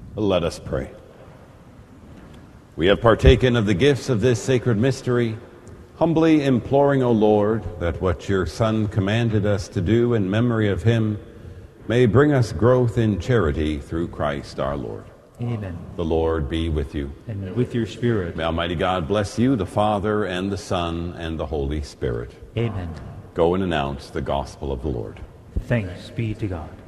Let us pray. We have partaken of the gifts of this sacred mystery, humbly imploring, O Lord, that what your Son commanded us to do in memory of him may bring us growth in charity through Christ our Lord. Amen. The Lord be with you. And with your spirit. May Almighty God bless you, the Father, and the Son, and the Holy Spirit. Amen. Go and announce the gospel of the Lord. Thanks be to God.